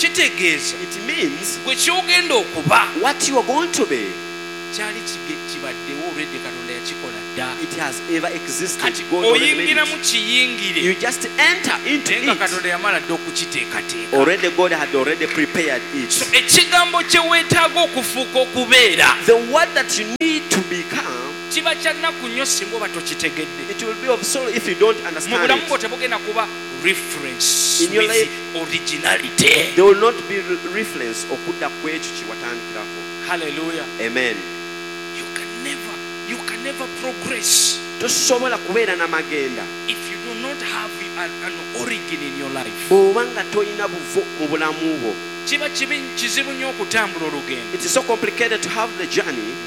kitegeeza It means gwe kyogenda okuba what you are going to be, kyali kibaddewo olwedde Katonda yakikola dda. it has ever existed. Kati God already made oyingira mu it. kiyingire You just enter into naye nga it. Katonda yamala dda okukiteekateeka. Already God had already prepared So it. ekigambo kye weetaaga okufuuka okubeera The word that you need to become, kiba kya nnaku nnyo singa oba tokitegedde. it will be of sorrow if you don't Mu understand bulamu bwo it. tebugenda kuba reference In your with life- originality. There will not be reference okudda ku ekyo kye watandikirako. Hallelujah. Amen. You can never progress Tosobola kubeera n'amagenda if you do not have an origin in your life. bw'oba nga tolina buvo mu bulamu bwo. Kiba kizibu nnyo okutambula olugendo. It is so complicated to have the journey